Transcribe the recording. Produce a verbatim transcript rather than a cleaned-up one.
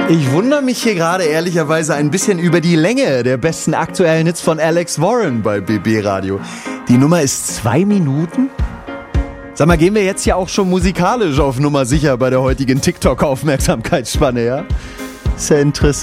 Ich wundere mich hier gerade ehrlicherweise ein bisschen über die Länge der besten aktuellen Hits von Alex Warren bei B B Radio. Die Nummer ist zwei Minuten? Sag mal, gehen wir jetzt ja auch schon musikalisch auf Nummer sicher bei der heutigen TikTok-Aufmerksamkeitsspanne, ja? Ist ja interessant.